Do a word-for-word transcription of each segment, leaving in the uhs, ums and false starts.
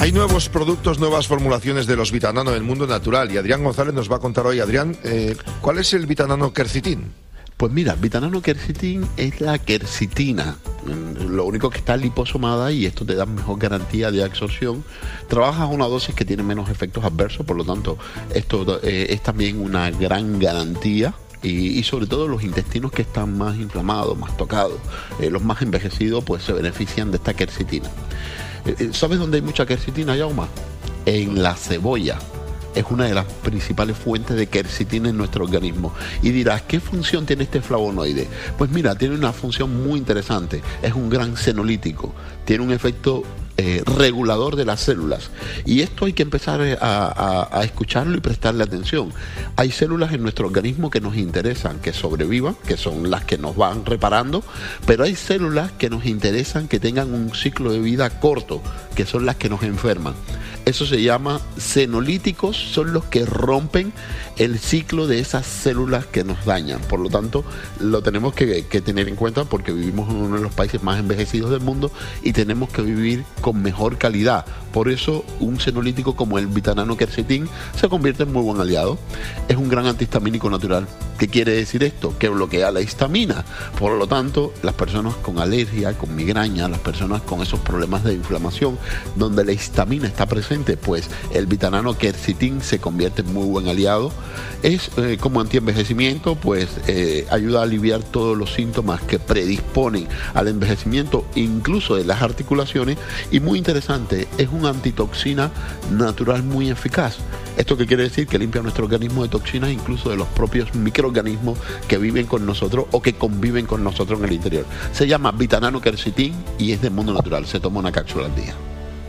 Hay nuevos productos, nuevas formulaciones de los Vitanano en el mundo natural y Adrián González nos va a contar hoy. Adrián, eh, ¿cuál es el Vitanano quercitín? Pues mira, Vitanano quercitín es la quercitina, lo único que está liposomada y esto te da mejor garantía de absorción. Trabajas a una dosis que tiene menos efectos adversos, por lo tanto esto eh, es también una gran garantía. Y, y sobre todo los intestinos que están más inflamados, más tocados, eh, los más envejecidos, pues se benefician de esta quercitina. Eh, ¿Sabes dónde hay mucha quercitina, Jaume? En la cebolla. Es una de las principales fuentes de quercitina en nuestro organismo. Y dirás, ¿qué función tiene este flavonoide? Pues mira, tiene una función muy interesante. Es un gran senolítico. Tiene un efecto eh, regulador de las células. Y esto hay que empezar a, a, a escucharlo y prestarle atención. Hay células en nuestro organismo que nos interesan que sobrevivan, que son las que nos van reparando, pero hay células que nos interesan que tengan un ciclo de vida corto, que son las que nos enferman. Eso se llama senolíticos, son los que rompen el ciclo de esas células que nos dañan. Por lo tanto, lo tenemos que, que tener en cuenta porque vivimos en uno de los países más envejecidos del mundo y tenemos que vivir con mejor calidad. Por eso, un senolítico como el Vitanano quercitín se convierte en muy buen aliado. Es un gran antihistamínico natural. ¿Qué quiere decir esto? Que bloquea la histamina. Por lo tanto, las personas con alergia, con migraña, las personas con esos problemas de inflamación, donde la histamina está presente, pues el Vitanano quercitín se convierte en muy buen aliado. Es eh, como antienvejecimiento, pues eh, ayuda a aliviar todos los síntomas que predisponen al envejecimiento, incluso de las articulaciones, y muy interesante, es una antitoxina natural muy eficaz. ¿Esto qué quiere decir? Que limpia nuestro organismo de toxinas, incluso de los propios microorganismos que viven con nosotros o que conviven con nosotros en el interior. Se llama Vitanano quercitín y es de mundo natural, se toma una cápsula al día.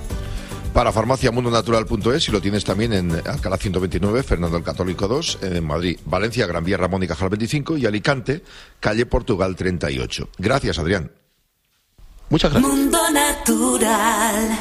Para farmacia mundo natural punto es y lo tienes también en Alcalá ciento veintinueve, Fernando el Católico dos, en Madrid, Valencia, Gran Vía, Ramón y Cajal veinticinco y Alicante, calle Portugal treinta y ocho. Gracias, Adrián. Muchas gracias. Mundo Natural.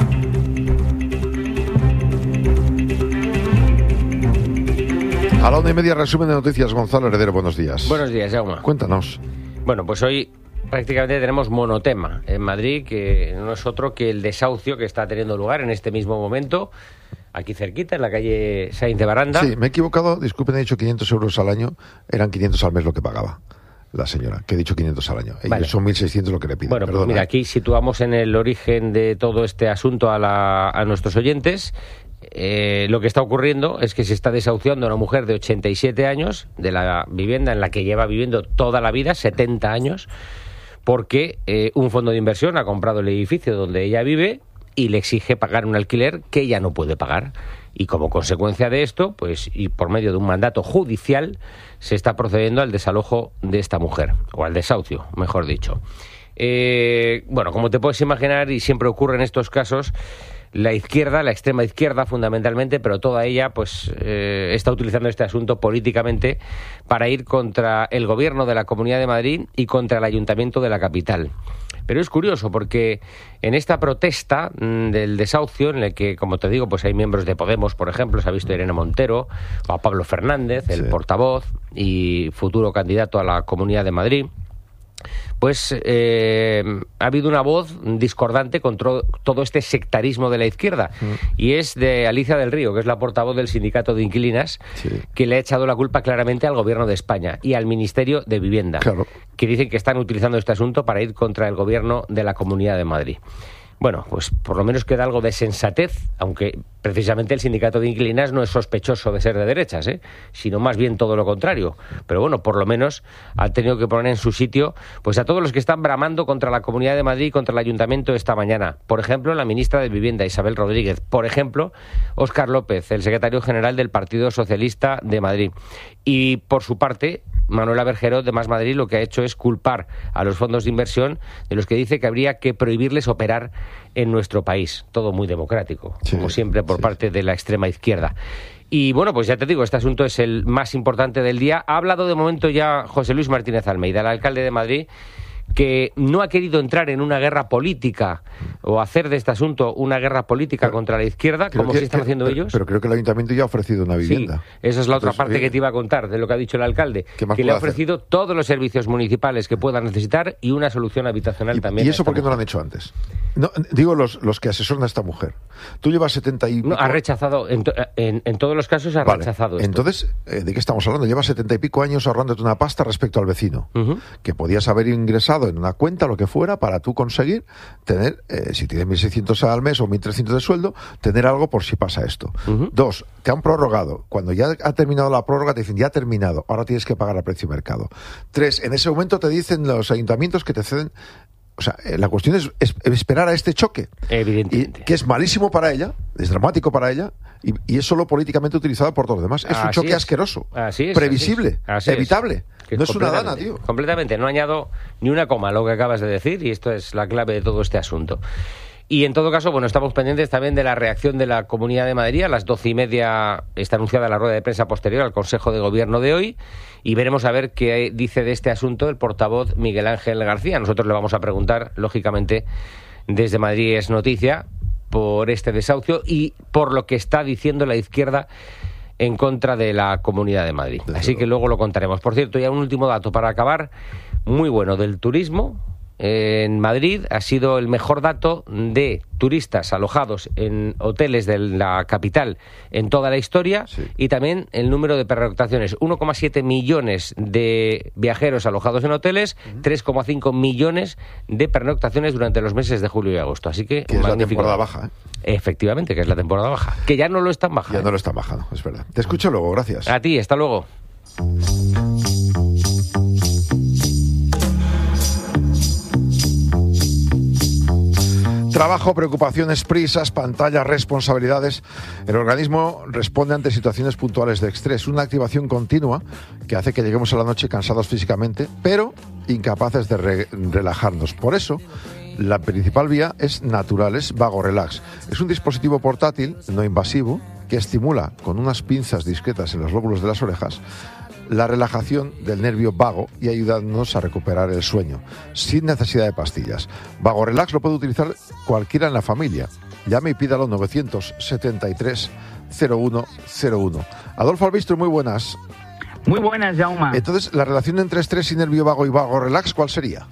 A la una y media, resumen de noticias. Gonzalo Heredero, buenos días. Buenos días, Jaume. Cuéntanos. Bueno, pues hoy prácticamente tenemos monotema en Madrid, que no es otro que el desahucio que está teniendo lugar en este mismo momento, aquí cerquita, en la calle Sáenz de Baranda. Sí, me he equivocado, disculpen, he dicho quinientos euros al año, eran quinientos al mes lo que pagaba la señora, que he dicho quinientos al año. Ellos vale. Son mil seiscientos lo que le piden. Bueno, pues mira, aquí situamos en el origen de todo este asunto a, la, a nuestros oyentes. Eh, lo que está ocurriendo es que se está desahuciando a una mujer de ochenta y siete años de la vivienda en la que lleva viviendo toda la vida, setenta años, porque eh, un fondo de inversión ha comprado el edificio donde ella vive y le exige pagar un alquiler que ella no puede pagar. Y como consecuencia de esto, pues y por medio de un mandato judicial, se está procediendo al desalojo de esta mujer, o al desahucio, mejor dicho. Eh, bueno, como te puedes imaginar, y siempre ocurre en estos casos, la izquierda, la extrema izquierda fundamentalmente, pero toda ella pues eh, está utilizando este asunto políticamente para ir contra el gobierno de la Comunidad de Madrid y contra el Ayuntamiento de la capital. Pero es curioso porque en esta protesta mmm, del desahucio, en el que, como te digo, pues hay miembros de Podemos, por ejemplo, se ha visto a Irene Montero, o a Pablo Fernández, el sí. portavoz y futuro candidato a la Comunidad de Madrid, pues eh, ha habido una voz discordante contra todo este sectarismo de la izquierda, mm. y es de Alicia del Río, que es la portavoz del Sindicato de Inquilinas, sí. que le ha echado la culpa claramente al Gobierno de España y al Ministerio de Vivienda, claro. que dicen que están utilizando este asunto para ir contra el Gobierno de la Comunidad de Madrid. Bueno, pues por lo menos queda algo de sensatez, aunque precisamente el sindicato de inquilinas no es sospechoso de ser de derechas, ¿eh? sino más bien todo lo contrario. Pero bueno, por lo menos han tenido que poner en su sitio pues a todos los que están bramando contra la Comunidad de Madrid y contra el Ayuntamiento esta mañana. Por ejemplo, la ministra de Vivienda, Isabel Rodríguez. Por ejemplo, Óscar López, el secretario general del Partido Socialista de Madrid. Y por su parte, Manuela Berjero, de Más Madrid, lo que ha hecho es culpar a los fondos de inversión, de los que dice que habría que prohibirles operar en nuestro país. Todo muy democrático, sí, como siempre, por sí. parte de la extrema izquierda. Y bueno, pues ya te digo, este asunto es el más importante del día. Ha hablado de momento ya José Luis Martínez Almeida, el alcalde de Madrid, que no ha querido entrar en una guerra política o hacer de este asunto una guerra política pero, contra la izquierda, como que, sí están que, haciendo pero, ellos. Pero creo que el ayuntamiento ya ha ofrecido una vivienda. Sí, esa es la otra Entonces, parte oye, que te iba a contar de lo que ha dicho el alcalde, que le ha ofrecido hacer? todos los servicios municipales que puedan necesitar y una solución habitacional ¿Y, también. ¿Y eso por qué no lo han hecho antes? No, digo los, los que asesoran a esta mujer. Tú llevas setenta y... No, ha rechazado, en, to, en, en todos los casos ha vale, rechazado esto. Entonces, ¿de qué estamos hablando? Llevas setenta y pico años ahorrándote una pasta respecto al vecino, uh-huh. que podías haber ingresado en una cuenta, lo que fuera, para tú conseguir tener, eh, si tienes mil seiscientos al mes o mil trescientos de sueldo, tener algo por si pasa esto. Uh-huh. Dos, te han prorrogado. Cuando ya ha terminado la prórroga, te dicen, ya ha terminado, ahora tienes que pagar a precio mercado. Tres, en ese momento te dicen los ayuntamientos que te ceden. O sea, la cuestión es, es esperar a este choque. Evidentemente. Y, que es malísimo para ella, es dramático para ella, y, y es solo políticamente utilizado por todos los demás. Es así un choque es. asqueroso, así es, previsible, así es. evitable. Que no es una dana, tío. Completamente, no añado ni una coma a lo que acabas de decir, y esto es la clave de todo este asunto. Y en todo caso, bueno, estamos pendientes también de la reacción de la Comunidad de Madrid. A las doce y media está anunciada la rueda de prensa posterior al Consejo de Gobierno de hoy y veremos a ver qué dice de este asunto el portavoz Miguel Ángel García. Nosotros le vamos a preguntar, lógicamente, desde Madrid es noticia, por este desahucio y por lo que está diciendo la izquierda en contra de la Comunidad de Madrid. Así que luego lo contaremos. Por cierto, ya un último dato para acabar, muy bueno, del turismo. En Madrid ha sido el mejor dato de turistas alojados en hoteles de la capital en toda la historia, sí. Y también el número de pernoctaciones, uno coma siete millones de viajeros alojados en hoteles, uh-huh. tres coma cinco millones de pernoctaciones durante los meses de julio y agosto. Así que, que es la temporada baja, ¿eh? Efectivamente, que es la temporada baja, que ya no lo están bajando. Ya no lo están bajando, es verdad. Te escucho luego, gracias. A ti, hasta luego. Trabajo, preocupaciones, prisas, pantallas, responsabilidades. El organismo responde ante situaciones puntuales de estrés. Una activación continua que hace que lleguemos a la noche cansados físicamente, pero incapaces de re- relajarnos. Por eso, la principal vía es Naturales Vago Relax. Es un dispositivo portátil, no invasivo, que estimula con unas pinzas discretas en los lóbulos de las orejas la relajación del nervio vago y ayudándonos a recuperar el sueño, sin necesidad de pastillas. Vago Relax lo puede utilizar cualquiera en la familia. Llame y pídalo novecientos setenta y tres cero uno cero uno. Adolfo Albistro, muy buenas. Muy buenas, Jaume. Entonces, la relación entre estrés y nervio vago y Vago Relax, ¿cuál sería?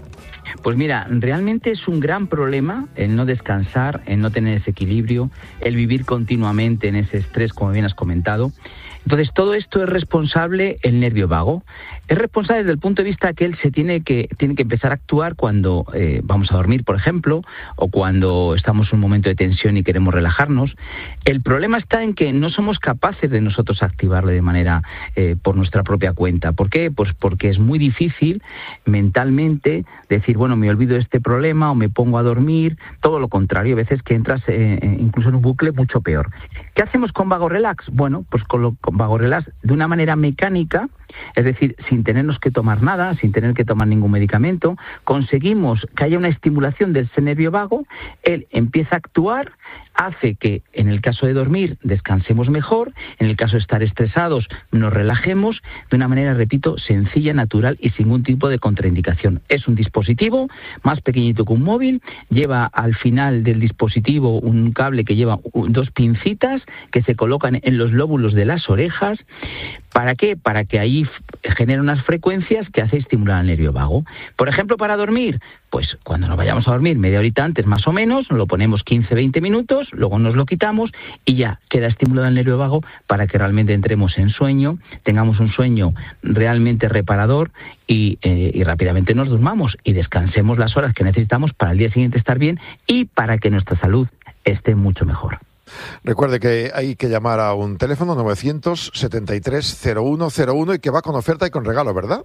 Pues mira, realmente es un gran problema el no descansar, el no tener ese equilibrio, el vivir continuamente en ese estrés, como bien has comentado. Entonces, todo esto es responsable el nervio vago. Es responsable desde el punto de vista que él se tiene que tiene que empezar a actuar cuando eh, vamos a dormir, por ejemplo, o cuando estamos en un momento de tensión y queremos relajarnos. El problema está en que no somos capaces de nosotros activarle de manera eh, por nuestra propia cuenta. ¿Por qué? Pues porque es muy difícil mentalmente decir, bueno, me olvido de este problema o me pongo a dormir. Todo lo contrario, a veces que entras eh, incluso en un bucle mucho peor. ¿Qué hacemos con Vago Relax? Bueno, pues con, lo, con Vago Relax de una manera mecánica, es decir, sin tenernos que tomar nada, sin tener que tomar ningún medicamento, conseguimos que haya una estimulación del nervio vago, él empieza a actuar, hace que en el caso de dormir descansemos mejor, en el caso de estar estresados nos relajemos de una manera, repito, sencilla, natural y sin ningún tipo de contraindicación. Es un dispositivo más pequeñito que un móvil, lleva al final del dispositivo un cable que lleva dos pincitas que se colocan en los lóbulos de las orejas. ¿Para qué? Para que ahí genere unas frecuencias que hace estimular al nervio vago. Por ejemplo, para dormir, pues cuando nos vayamos a dormir media horita antes más o menos, lo ponemos quince a veinte minutos, luego nos lo quitamos y ya queda estimulado el nervio vago para que realmente entremos en sueño, tengamos un sueño realmente reparador y, eh, y rápidamente nos durmamos y descansemos las horas que necesitamos para el día siguiente estar bien y para que nuestra salud esté mucho mejor. Recuerde que hay que llamar a un teléfono novecientos setenta y tres cero uno cero uno y que va con oferta y con regalo, ¿verdad?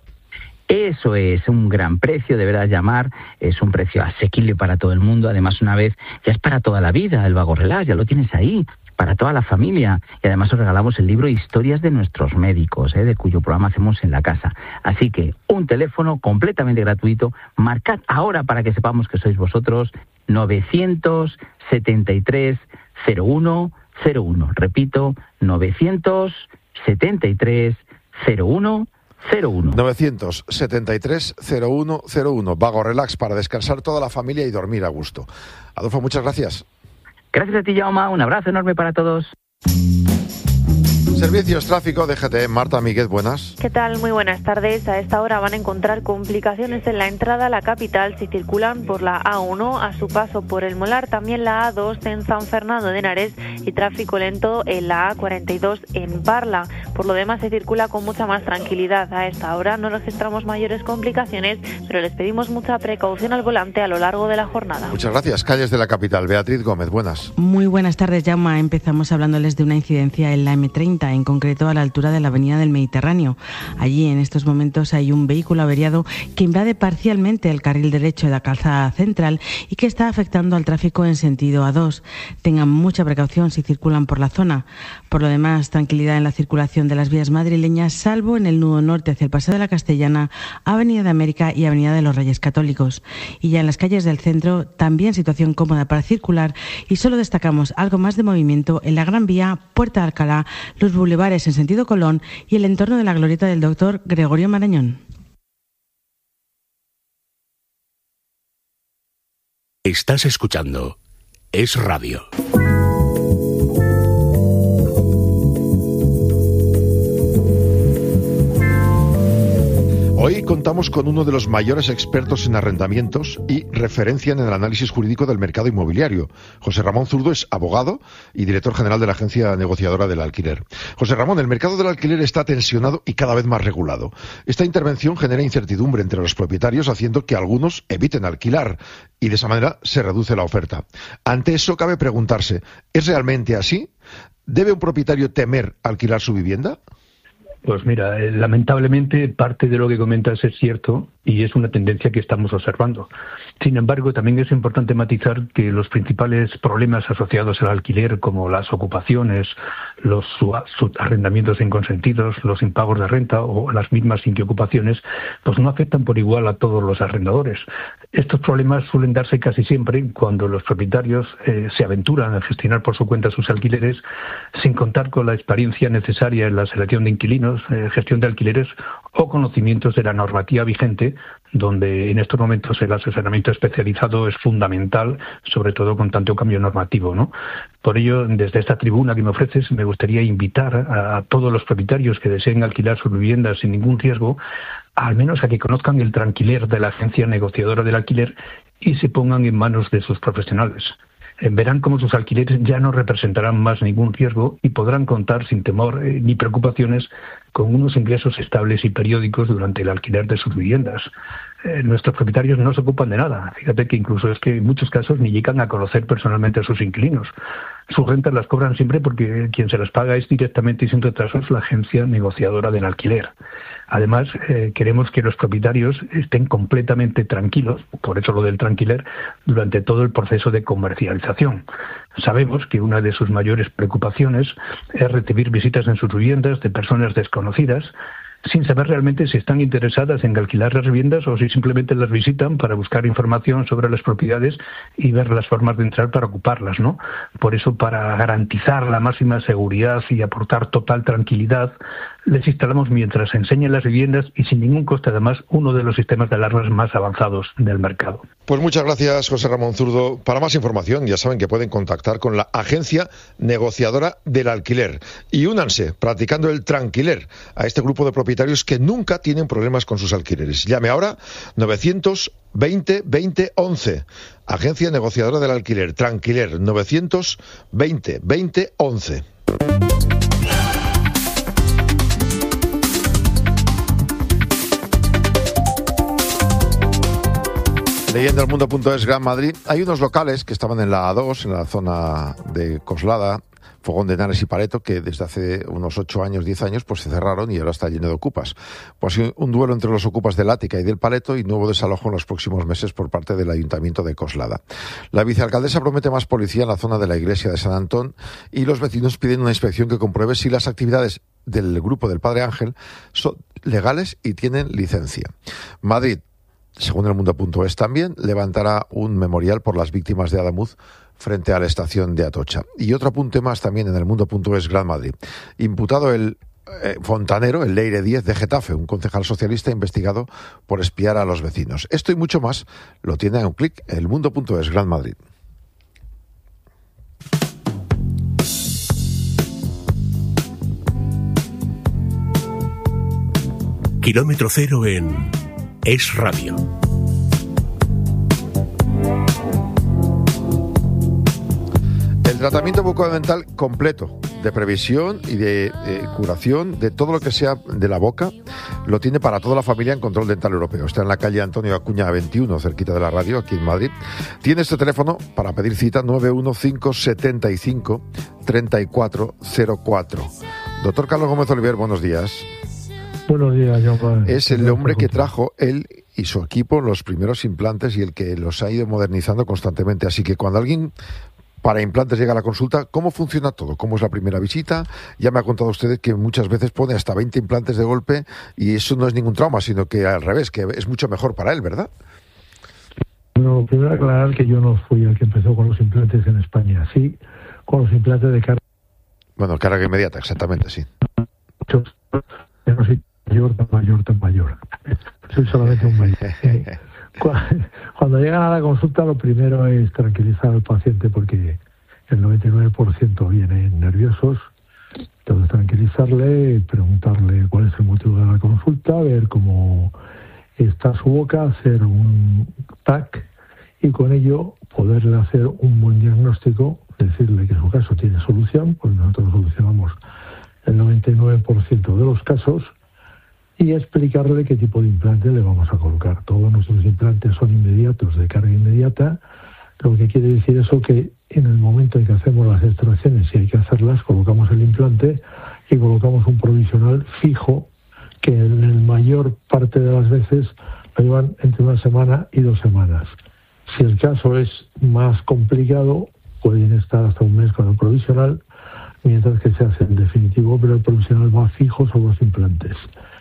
Eso es un gran precio, deberá llamar, es un precio asequible para todo el mundo, además una vez ya es para toda la vida, el Vago Relax, ya lo tienes ahí, para toda la familia, y además os regalamos el libro Historias de nuestros médicos, ¿eh? de cuyo programa hacemos en la casa. Así que un teléfono completamente gratuito, marcad ahora para que sepamos que sois vosotros, novecientos setenta y tres cero uno cero uno, repito, novecientos setenta y tres cero uno cero uno. novecientos setenta y tres cero uno cero uno. Vago Relax, para descansar toda la familia y dormir a gusto. Adolfo, muchas gracias. Gracias a ti, Jaume. Un abrazo enorme para todos. Servicios Tráfico de G T E. Marta Míguez, buenas. ¿Qué tal? Muy buenas tardes. A esta hora van a encontrar complicaciones en la entrada a la capital si circulan por la A uno a su paso por el Molar, también la A dos en San Fernando de Henares y tráfico lento en la A cuarenta y dos en Parla. Por lo demás se circula con mucha más tranquilidad. A esta hora no registramos mayores complicaciones, pero les pedimos mucha precaución al volante a lo largo de la jornada. Muchas gracias. Calles de la capital. Beatriz Gómez, buenas. Muy buenas tardes, Jaume. Empezamos hablándoles de una incidencia en la eme treinta, en concreto a la altura de la avenida del Mediterráneo. Allí en estos momentos hay un vehículo averiado que invade parcialmente el carril derecho de la calzada central y que está afectando al tráfico en sentido A dos. Tengan mucha precaución si circulan por la zona. Por lo demás, tranquilidad en la circulación de las vías madrileñas, salvo en el nudo norte hacia el Paseo de la Castellana, Avenida de América y Avenida de los Reyes Católicos. Y ya en las calles del centro, también situación cómoda para circular, y solo destacamos algo más de movimiento en la Gran Vía, Puerta de Alcalá, los bulevares en sentido Colón y el entorno de la glorieta del doctor Gregorio Marañón. Estás escuchando Es Radio. Hoy contamos con uno de los mayores expertos en arrendamientos y referencia en el análisis jurídico del mercado inmobiliario. José Ramón Zurdo es abogado y director general de la agencia negociadora del alquiler. José Ramón, el mercado del alquiler está tensionado y cada vez más regulado. Esta intervención genera incertidumbre entre los propietarios, haciendo que algunos eviten alquilar y de esa manera se reduce la oferta. Ante eso cabe preguntarse, ¿es realmente así? ¿Debe un propietario temer alquilar su vivienda? Pues mira, eh, lamentablemente parte de lo que comentas es cierto y es una tendencia que estamos observando. Sin embargo, también es importante matizar que los principales problemas asociados al alquiler, como las ocupaciones, los arrendamientos inconsentidos, los impagos de renta o las mismas inquiocupaciones, pues no afectan por igual a todos los arrendadores. Estos problemas suelen darse casi siempre cuando los propietarios eh, se aventuran a gestionar por su cuenta sus alquileres sin contar con la experiencia necesaria en la selección de inquilinos, eh, gestión de alquileres o conocimientos de la normativa vigente, donde en estos momentos el asesoramiento especializado es fundamental, sobre todo con tanto cambio normativo, ¿no? Por ello, desde esta tribuna que me ofreces, me gustaría invitar a, a todos los propietarios que deseen alquilar sus viviendas sin ningún riesgo, al menos a que conozcan el tranquiler de la agencia negociadora del alquiler y se pongan en manos de sus profesionales. Verán cómo sus alquileres ya no representarán más ningún riesgo y podrán contar sin temor eh, ni preocupaciones con unos ingresos estables y periódicos durante el alquiler de sus viviendas. Eh, nuestros propietarios no se ocupan de nada. Fíjate que incluso es que en muchos casos ni llegan a conocer personalmente a sus inquilinos. Sus rentas las cobran siempre porque quien se las paga es directamente y sin retrasos la agencia negociadora del alquiler. Además, eh, queremos que los propietarios estén completamente tranquilos, por eso lo del tranquiler, durante todo el proceso de comercialización. Sabemos que una de sus mayores preocupaciones es recibir visitas en sus viviendas de personas desconocidas, sin saber realmente si están interesadas en alquilar las viviendas o si simplemente las visitan para buscar información sobre las propiedades y ver las formas de entrar para ocuparlas, ¿no? Por eso, para garantizar la máxima seguridad y aportar total tranquilidad, les instalamos mientras enseñan las viviendas y sin ningún coste además uno de los sistemas de alarmas más avanzados del mercado. Pues muchas gracias, José Ramón Zurdo. Para más información ya saben que pueden contactar con la agencia negociadora del alquiler y únanse practicando el tranquiler a este grupo de propietarios que nunca tienen problemas con sus alquileres. Llame ahora novecientos veinte veinte once. Agencia negociadora del alquiler, tranquiler, novecientos veinte veinte once. Leyendo el mundo punto es, Gran Madrid, hay unos locales que estaban en la A dos, en la zona de Coslada, Fogón de Henares y Pareto, que desde hace unos ocho años, diez años, pues se cerraron y ahora está lleno de ocupas. Pues un duelo entre los ocupas del Ática y del Paleto y nuevo desalojo en los próximos meses por parte del Ayuntamiento de Coslada. La vicealcaldesa promete más policía en la zona de la iglesia de San Antón y los vecinos piden una inspección que compruebe si las actividades del grupo del Padre Ángel son legales y tienen licencia. Madrid, según el mundo punto es también, levantará un memorial por las víctimas de Adamuz frente a la estación de Atocha. Y otro apunte más también en el mundo punto es, Gran Madrid. Imputado el eh, fontanero, el Leire diez de Getafe, un concejal socialista investigado por espiar a los vecinos. Esto y mucho más lo tiene a un clic, elmundo punto es, Gran Madrid. Kilómetro cero en Es Radio. El tratamiento bucodental completo, de previsión y de eh, curación de todo lo que sea de la boca, lo tiene para toda la familia en Control Dental Europeo. Está en la calle Antonio Acuña veintiuno, cerquita de la radio, aquí en Madrid. Tiene este teléfono para pedir cita, nueve uno cinco siete cinco tres cuatro cero cuatro. Doctor Carlos Gómez Oliver, buenos días. Buenos días, John. Es el hombre que trajo él y su equipo los primeros implantes y el que los ha ido modernizando constantemente. Así que cuando alguien para implantes llega a la consulta, ¿cómo funciona todo? ¿Cómo es la primera visita? Ya me ha contado usted que muchas veces pone hasta veinte implantes de golpe y eso no es ningún trauma, sino que al revés, que es mucho mejor para él, ¿verdad? Bueno, primero aclarar que yo no fui el que empezó con los implantes en España. Sí, con los implantes de carga. Bueno, carga inmediata, exactamente, sí. Yo no soy mayor, tan mayor, tan mayor. Soy solamente un mayor. Cuando llegan a la consulta, lo primero es tranquilizar al paciente porque el noventa y nueve por ciento vienen nerviosos. Entonces, tranquilizarle, preguntarle cuál es el motivo de la consulta, ver cómo está su boca, hacer un T A C y con ello poderle hacer un buen diagnóstico, decirle que su caso tiene solución, pues nosotros solucionamos el noventa y nueve por ciento de los casos, y explicarle qué tipo de implante le vamos a colocar. Todos nuestros implantes son inmediatos, de carga inmediata, lo que quiere decir eso que en el momento en que hacemos las extracciones, si hay que hacerlas, colocamos el implante y colocamos un provisional fijo, que en la mayor parte de las veces lo llevan entre una semana y dos semanas. Si el caso es más complicado, pueden estar hasta un mes con el provisional, mientras que se hace el definitivo, pero el provisional va fijo sobre los implantes.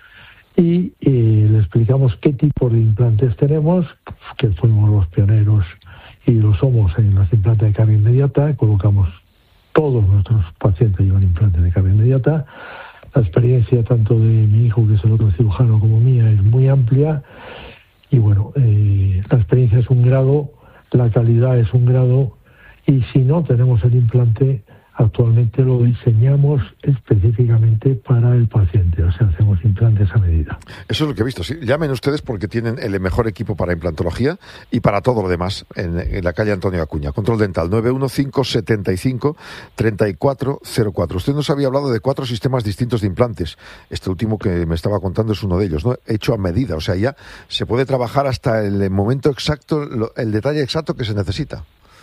Y eh, le explicamos qué tipo de implantes tenemos, que fuimos los pioneros y lo somos en los implantes de carga inmediata. Colocamos, todos nuestros pacientes llevan implantes de carga inmediata. La experiencia tanto de mi hijo, que es el otro cirujano, como mía, es muy amplia. Y bueno, eh, la experiencia es un grado, la calidad es un grado, y si no tenemos el implante, actualmente lo diseñamos específicamente para el paciente, o sea, hacemos implantes a medida. Eso es lo que he visto, sí. Llamen ustedes porque tienen el mejor equipo para implantología y para todo lo demás en, en la calle Antonio Acuña. Control Dental, nueve uno cinco siete cinco tres cuatro cero cuatro. Usted nos había hablado de cuatro sistemas distintos de implantes. Este último que me estaba contando es uno de ellos, ¿no? Hecho a medida, o sea, ya se puede trabajar hasta el momento exacto, el detalle exacto que se necesita.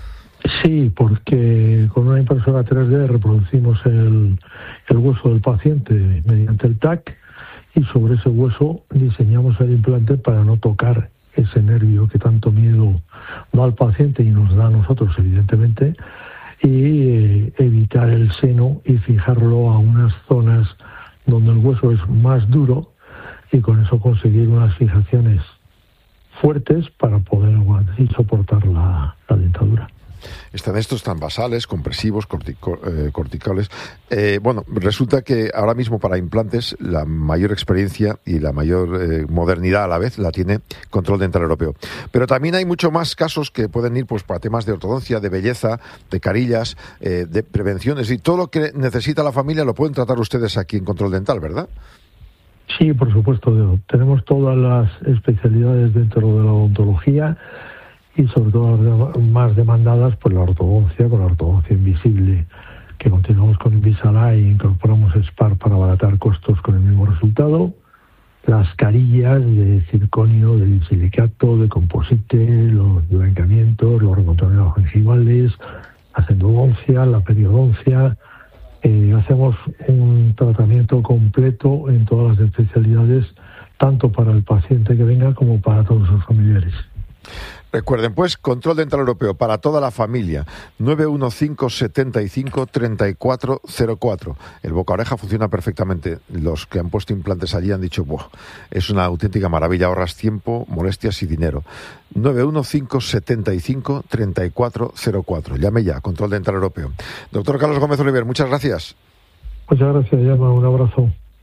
Sí, porque con una impresora tres D reproducimos el, el hueso del paciente mediante el T A C y sobre ese hueso diseñamos el implante para no tocar ese nervio que tanto miedo da al paciente y nos da a nosotros, evidentemente, y eh, evitar el seno y fijarlo a unas zonas donde el hueso es más duro y con eso conseguir unas fijaciones fuertes para poder aguantar y soportar la, la dentadura. Están estos tan basales, compresivos, cortico, eh, corticales. Eh, bueno, resulta que ahora mismo para implantes la mayor experiencia y la mayor eh, modernidad a la vez la tiene Control Dental Europeo. Pero también hay muchos más casos que pueden ir pues para temas de ortodoncia, de belleza, de carillas, eh, de prevenciones y todo lo que necesita la familia lo pueden tratar ustedes aquí en Control Dental, ¿verdad? Sí, por supuesto. Tenemos todas las especialidades dentro de la odontología y sobre todo las más demandadas por la ortodoncia, con la ortodoncia invisible, que continuamos con Invisalign e incorporamos SPAR para abaratar costos con el mismo resultado. Las carillas de circonio, de silicato, de composite, los blancamientos, los recontorneados gingivales, la endodoncia, la periodoncia. Eh, hacemos un tratamiento completo en todas las especialidades, tanto para el paciente que venga como para todos sus familiares. Recuerden, pues, Control Dental Europeo para toda la familia, nueve uno cinco siete cinco tres cuatro cero cuatro. El boca oreja funciona perfectamente. Los que han puesto implantes allí han dicho, ¡buah! Es una auténtica maravilla, ahorras tiempo, molestias y dinero. nueve uno cinco siete cinco tres cuatro cero cuatro. Llame ya, Control Dental Europeo. Doctor Carlos Gómez Oliver, muchas gracias. Muchas gracias, Llama, un abrazo.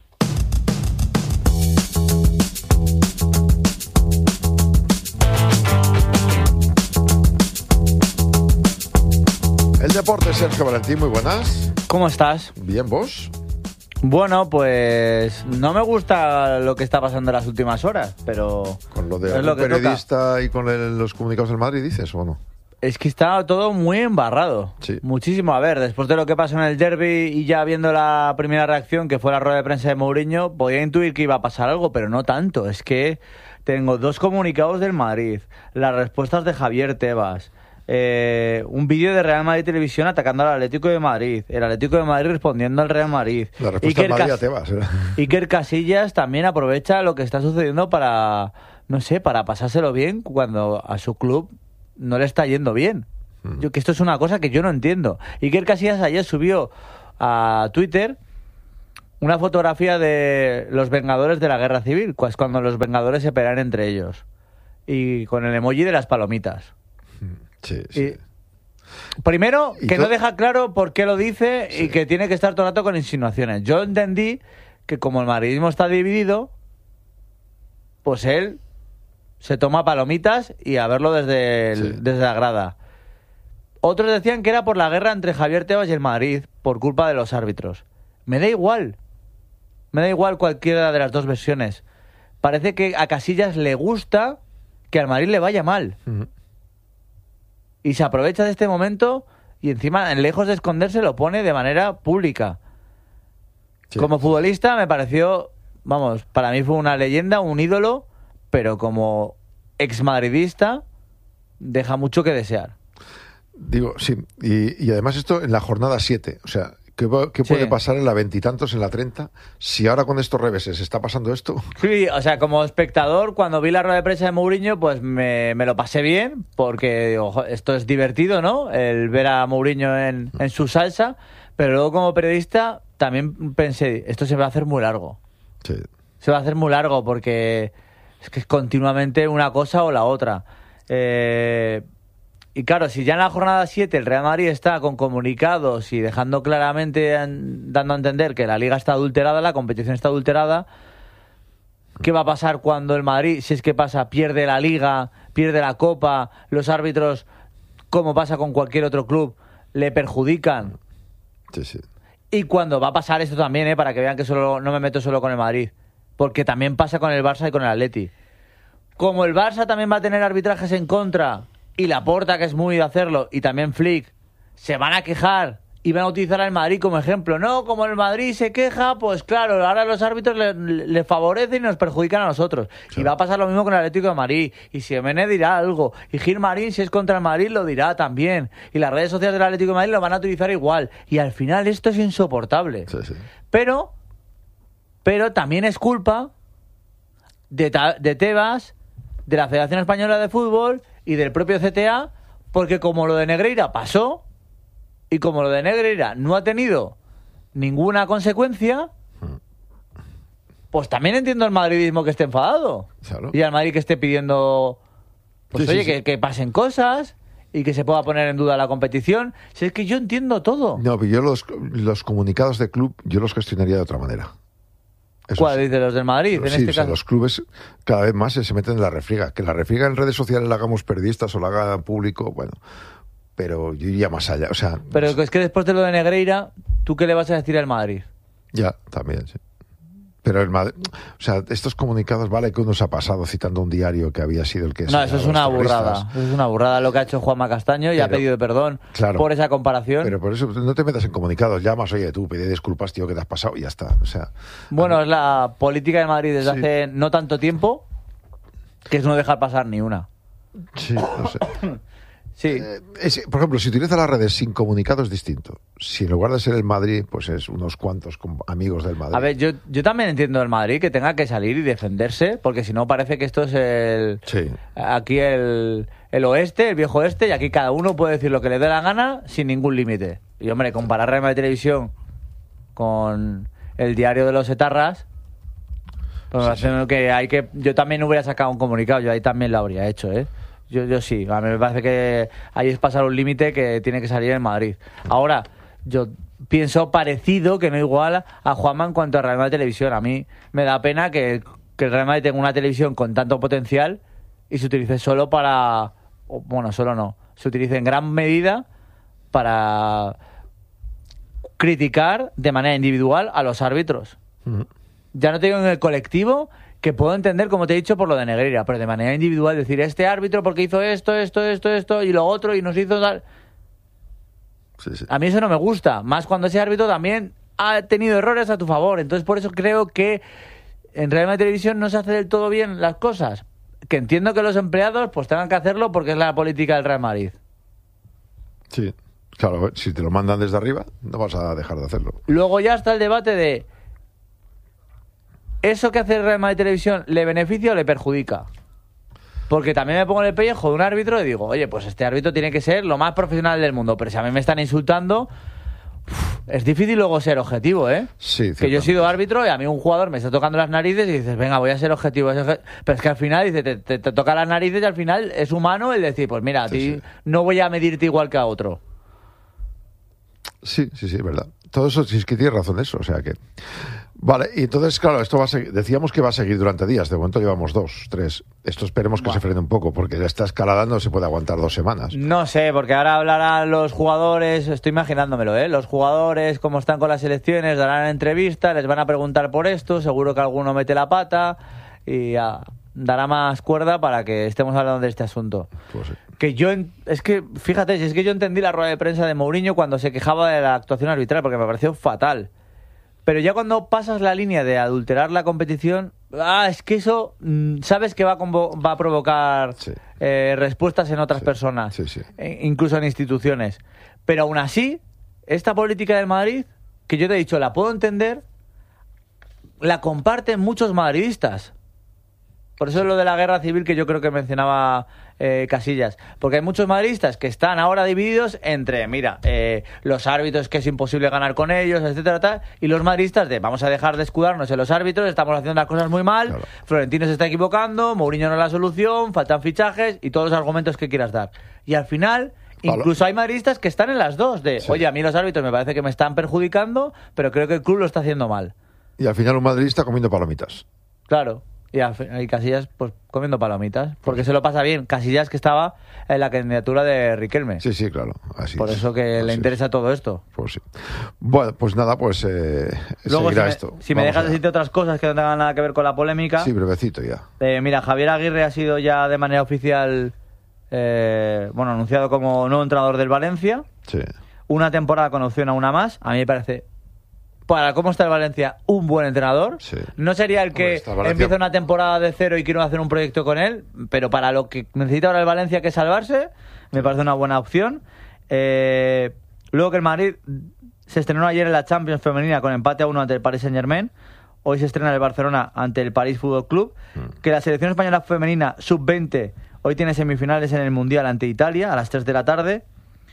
deportes, Sergio Valentín, muy buenas. ¿Cómo estás? Bien, ¿vos? Bueno, pues no me gusta lo que está pasando en las últimas horas, pero... Con lo de es lo que periodista toca. Y con el, los comunicados del Madrid, ¿dices o no? Es que está todo muy embarrado. Sí. Muchísimo. A ver, después de lo que pasó en el derbi y ya viendo la primera reacción, que fue la rueda de prensa de Mourinho, podía intuir que iba a pasar algo, pero no tanto. Es que tengo dos comunicados del Madrid, las respuestas de Javier Tebas, eh, un vídeo de Real Madrid Televisión atacando al Atlético de Madrid, el Atlético de Madrid respondiendo al Real Madrid. La respuesta Iker, de Madrid Cas- a Tebas. ¿eh? Iker Casillas también aprovecha lo que está sucediendo para, no sé, para pasárselo bien cuando a su club no le está yendo bien. Yo, que esto es una cosa que yo no entiendo. Iker Casillas ayer subió a Twitter una fotografía de los Vengadores de la Guerra Civil, pues cuando los Vengadores se pelean entre ellos, y con el emoji de las palomitas. Sí, sí. Y, primero, ¿Y que to- no deja claro por qué lo dice Sí. y que tiene que estar todo el rato con insinuaciones. Yo entendí que como el madridismo está dividido, pues él se toma palomitas y a verlo desde, el- Sí. desde la grada. Otros decían que era por la guerra entre Javier Tebas y el Madrid, por culpa de los árbitros. Me da igual. Me da igual cualquiera de las dos versiones. Parece que a Casillas le gusta que al Madrid le vaya mal. Ujú. Y se aprovecha de este momento y encima, lejos de esconderse, lo pone de manera pública. Sí. Como futbolista me pareció, vamos, para mí fue una leyenda, un ídolo, pero como exmadridista deja mucho que desear. Digo, sí. Y, y además esto en la jornada siete. O sea, ¿qué, va- qué Sí. puede pasar en la veintitantos, en la treinta? Si ahora con estos reveses está pasando esto... Sí, o sea, como espectador, cuando vi la rueda de prensa de Mourinho, pues me, me lo pasé bien, porque ojo, esto es divertido, ¿no? El ver a Mourinho en, en su salsa, pero luego como periodista también pensé, esto se va a hacer muy largo. Sí. Se va a hacer muy largo porque es que es continuamente una cosa o la otra. Eh, y claro, si ya en la jornada siete el Real Madrid está con comunicados y dejando claramente, en- dando a entender que la liga está adulterada, la competición está adulterada, ¿qué va a pasar cuando el Madrid, si es que pasa, pierde la liga, pierde la copa, los árbitros, como pasa con cualquier otro club, le perjudican? Sí, sí. Y cuando va a pasar esto también, ¿eh? Para que vean que solo no me meto solo con el Madrid. Porque también pasa con el Barça y con el Atleti. Como el Barça también va a tener arbitrajes en contra, y Laporta, que es muy de hacerlo, y también Flick, se van a quejar y van a utilizar al Madrid como ejemplo. No, como el Madrid se queja, pues claro, ahora los árbitros le, le favorecen y nos perjudican a nosotros. Y va a pasar lo mismo con el Atlético de Madrid. Y Simeone dirá algo. Y Gil Marín, si es contra el Madrid, lo dirá también. Y las redes sociales del Atlético de Madrid lo van a utilizar igual. Y al final esto es insoportable. Sí, sí. Pero, pero también es culpa de, Ta- de Tebas, de la Federación Española de Fútbol y del propio C T A, porque como lo de Negreira pasó y como lo de Negreira no ha tenido ninguna consecuencia, pues también entiendo el madridismo que esté enfadado. Claro. Y al Madrid que esté pidiendo, pues Sí, sí, oye, sí. Que, que pasen cosas y que se pueda poner en duda la competición. Si es que yo entiendo todo. No, pero yo los, los comunicados de club, yo los gestionaría de otra manera. Eso ¿Cuál sí. dice los del Madrid? En Sí, este o sea, caso. los clubes cada vez más se, se meten en la refriega. Que la refriega en redes sociales la hagamos periodistas o la haga público, bueno. Pero yo iría más allá. O sea, Pero es que después de lo de Negreira, ¿tú qué le vas a decir al Madrid? ya, también, sí. Pero el Madrid, o sea, estos comunicados, vale que uno se ha pasado citando un diario que había sido el que... No, eso es una burrada. Eso es una burrada lo que ha hecho Juanma Castaño y ha Pero- pedido perdón Claro. por esa comparación. Pero por eso no te metas en comunicados, llamas, oye, tú, pide disculpas, tío, que te has pasado y ya está. O sea, Bueno, es la política de Madrid desde Sí. hace no tanto tiempo, que es no dejar pasar ni una. sí, no sé. Sí, Eh, es- por ejemplo, si utilizas las redes sin comunicado es distinto. Si en lugar de ser el Madrid, pues es unos cuantos com- amigos del Madrid. a ver, yo, yo también entiendo el Madrid que tenga que salir y defenderse, porque si no parece que esto es el Sí. aquí el, el oeste, el viejo oeste, y aquí cada uno puede decir lo que le dé la gana sin ningún límite. Y hombre, comparar Real Madrid Televisión con el diario de los etarras, pues me parece que hay que, yo también hubiera sacado un comunicado, yo ahí también lo habría hecho, ¿eh? Yo, yo sí, a mí me parece que ahí es pasar un límite que tiene que salir en Madrid. Ahora, yo pienso parecido, que no igual, a Juanma en cuanto a Real Madrid Televisión. A mí me da pena que, que el Real Madrid tenga una televisión con tanto potencial y se utilice solo para... o, bueno, solo no. Se utilice en gran medida para criticar de manera individual a los árbitros. Uh-huh. Ya no te digo en el colectivo, que puedo entender, como te he dicho, por lo de Negreira, pero de manera individual decir, este árbitro porque hizo esto, esto, esto, esto, y lo otro, y nos hizo tal... Sí, sí. A mí eso no me gusta, más cuando ese árbitro también ha tenido errores a tu favor. Entonces, por eso creo que en Real Madrid Televisión no se hace del todo bien las cosas. Que entiendo que los empleados pues tengan que hacerlo porque es la política del Real Madrid. Sí, claro, si te lo mandan desde arriba, no vas a dejar de hacerlo. Luego ya está el debate de ¿eso que hace el Real Madrid Televisión le beneficia o le perjudica? Porque también me pongo en el pellejo de un árbitro y digo, oye, pues este árbitro tiene que ser lo más profesional del mundo, pero si a mí me están insultando, uf, es difícil luego ser objetivo, ¿eh? Sí, que yo he sido árbitro y a mí un jugador me está tocando las narices y dices, venga, voy a ser objetivo. Pero es que al final dice, te, te, te toca las narices y al final es humano el decir, pues mira, a ti sí, sí. no voy a medirte igual que a otro. Sí, sí, sí, verdad. Todo eso, sí, es que tienes razón eso, o sea que... Vale, y entonces, claro, esto va a seguir, decíamos que va a seguir durante días, de momento llevamos dos, tres. Esto esperemos que Buah. se frene un poco, porque esta escalada no se puede aguantar dos semanas. No sé, porque ahora hablarán los jugadores, estoy imaginándomelo, ¿eh? Los jugadores, como están con las selecciones, darán entrevistas, les van a preguntar por esto, seguro que alguno mete la pata y ah, dará más cuerda para que estemos hablando de este asunto. Pues sí. Que yo, en, es que, fíjate, si es que yo entendí la rueda de prensa de Mourinho cuando se quejaba de la actuación arbitral, porque me pareció fatal. Pero ya cuando pasas la línea de adulterar la competición, ah, es que eso mmm, sabes que va a, convo- va a provocar sí. eh, respuestas en otras sí. personas, sí, sí. E- incluso en instituciones. Pero aún así, esta política del Madrid, que yo te he dicho, la puedo entender, la comparten muchos madridistas. Por eso es lo de la guerra civil que yo creo que mencionaba eh, Casillas. Porque hay muchos madridistas que están ahora divididos entre, mira, eh, los árbitros que es imposible ganar con ellos, etcétera, tal, y los madridistas de vamos a dejar de escudarnos en los árbitros, estamos haciendo las cosas muy mal, claro. Florentino se está equivocando, Mourinho no es la solución, faltan fichajes y todos los argumentos que quieras dar. Y al final... Incluso hay madridistas que están en las dos, de, sí. oye, a mí los árbitros me parece que me están perjudicando, pero creo que el club lo está haciendo mal. Y al final un madridista comiendo palomitas. Claro. Y, a, y Casillas, pues, comiendo palomitas. Porque se lo pasa bien. Casillas, que estaba en la candidatura de Riquelme. Sí, sí, claro. Así Por es. eso que así le interesa es. todo esto. Pues sí. Bueno, pues nada, pues eh, Luego, seguirá si me, esto. Si me dejas decirte otras cosas que no tengan nada que ver con la polémica. Sí, brevecito ya. Eh, mira, Javier Aguirre ha sido ya de manera oficial, eh, bueno, anunciado como nuevo entrenador del Valencia. Sí. Una temporada con opción a una más. A mí me parece... Para cómo está el Valencia, un buen entrenador. Sí. No sería el que Valencia... empieza una temporada de cero y quiere hacer un proyecto con él, pero para lo que necesita ahora el Valencia, que es salvarse, me parece una buena opción. Eh, luego que el Madrid se estrenó ayer en la Champions femenina con empate a uno ante el Paris Saint-Germain. Hoy se estrena el Barcelona ante el París Fútbol Club. Mm. Que la selección española femenina sub veinte hoy tiene semifinales en el Mundial ante Italia a las tres de la tarde.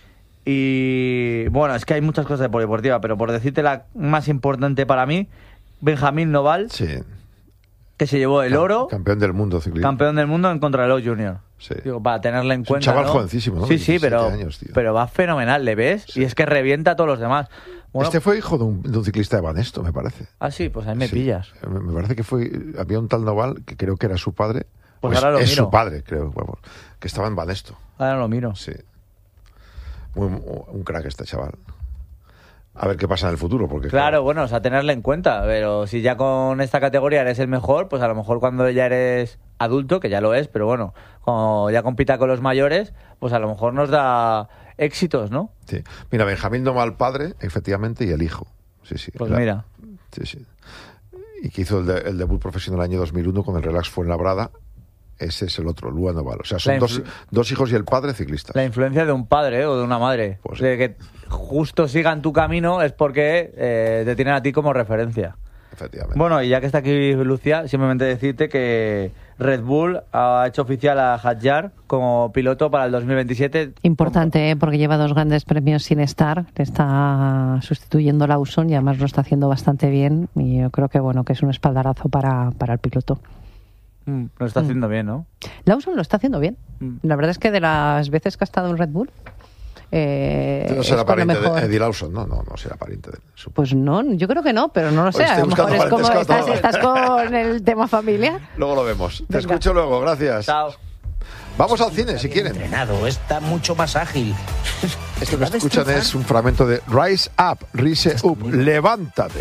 Y bueno, es que hay muchas cosas de polideportiva, pero por decirte la más importante para mí, Benjamín Noval, sí. que se llevó el oro. Campeón del mundo ciclismo. Campeón del mundo en Contrarreloj Junior. Sí. Digo, para tenerle en es cuenta. Un chaval ¿no? jovencísimo, ¿no? Sí, sí, pero, años, pero va fenomenal, ¿le ves? Sí. Y es que revienta a todos los demás. Bueno, este fue hijo de un, de un ciclista de Banesto, me parece. Ah, sí, pues ahí me sí. pillas. Me parece que fue. Había un tal Noval que creo que era su padre. Pues pues ahora lo es miro. su padre, creo. Bueno, que estaba en Banesto. Ahora lo miro. Sí. Muy, un crack este chaval. A ver qué pasa en el futuro. Porque claro, claro, bueno, o sea, tenerle en cuenta. Pero si ya con esta categoría eres el mejor, pues a lo mejor cuando ya eres adulto, que ya lo es, pero bueno, cuando ya compita con los mayores, pues a lo mejor nos da éxitos, ¿no? Sí. Mira, Benjamín Noval padre, efectivamente, y el hijo. Sí, sí. Pues la, mira. Sí, sí. Y que hizo el, de, el debut profesional el año dos mil uno con el Relax Fuenlabrada. Ese es el otro, Lua Noval. O sea, son dos, dos hijos y el padre ciclistas. La influencia de un padre, ¿eh? O de una madre. Pues de que justo sigan tu camino es porque eh, te tienen a ti como referencia. Efectivamente. Bueno, y ya que está aquí Lucia, simplemente decirte que Red Bull ha hecho oficial a Hadjar como piloto para el dos mil veintisiete. Importante, ¿eh? Porque lleva dos grandes premios sin estar. Le está sustituyendo Lawson y además lo está haciendo bastante bien. Y yo creo que bueno que es un espaldarazo para, para el piloto. Mm, lo está haciendo mm. bien, ¿no? Lawson lo está haciendo bien. Mm. La verdad es que de las veces que ha estado en Red Bull... Eh, no será pariente mejor... de Eddie Lawson, no, no, no será pariente de él. Pues no, yo creo que no, pero no lo sé. A lo mejor es como estás, estás con el tema familiar. Luego lo vemos. Venga. Te escucho luego, gracias. Chao. Vamos al cine si quieren. Entrenado, está mucho más ágil. Esto que escuchan es un fragmento de Rise Up, Rise Up, levántate.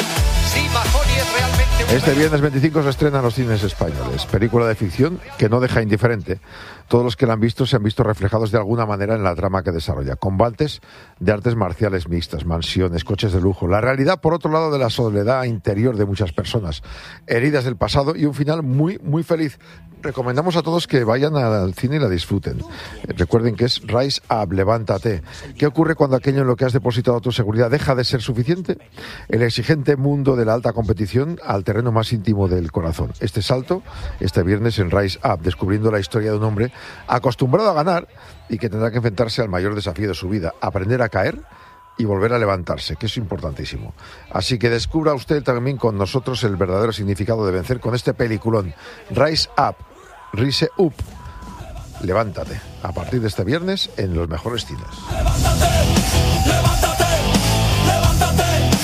Este viernes veinticinco se estrena en los cines españoles. Película de ficción que no deja indiferente. Todos los que la han visto se han visto reflejados de alguna manera en la trama que desarrolla. Combates de artes marciales mixtas, mansiones, coches de lujo. La realidad, por otro lado, de la soledad interior de muchas personas. Heridas del pasado y un final muy, muy feliz. Recomendamos a todos que vayan al cine y la disfruten. Recuerden que es Rise Up, levántate. ¿Qué ocurre cuando aquello en lo que has depositado tu seguridad deja de ser suficiente? El exigente mundo de la alta competición al terreno más íntimo del corazón. Este salto, este viernes en Rise Up, descubriendo la historia de un hombre acostumbrado a ganar y que tendrá que enfrentarse al mayor desafío de su vida, aprender a caer y volver a levantarse, que es importantísimo. Así que descubra usted también con nosotros el verdadero significado de vencer con este peliculón. Rise Up, Rise Up, levántate, a partir de este viernes en los mejores cines. ¡Levántate! ¡Levántate! ¡Levántate!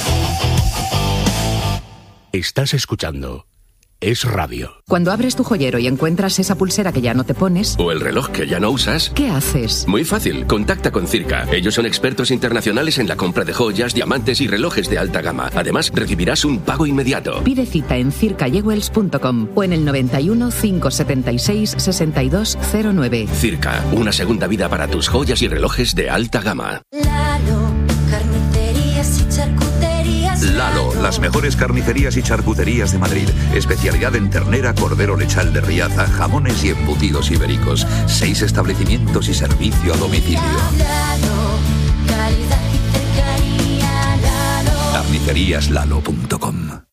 Estás escuchando Es Radio. Cuando abres tu joyero y encuentras esa pulsera que ya no te pones, o el reloj que ya no usas, ¿qué haces? Muy fácil, contacta con Circa. Ellos son expertos internacionales en la compra de joyas, diamantes y relojes de alta gama. Además, recibirás un pago inmediato. Pide cita en circa jewels punto com o en el noventa y uno, cinco setenta y seis, sesenta y dos cero nueve. Circa, una segunda vida para tus joyas y relojes de alta gama. Lalo, carnicerías y charcuterías. Lalo, las mejores carnicerías y charcuterías de Madrid. Especialidad en ternera, cordero lechal de Riaza, jamones y embutidos ibéricos. Seis establecimientos y servicio a domicilio. Lalo, calidad y cercanía. Lalo. carnicerías lalo punto com.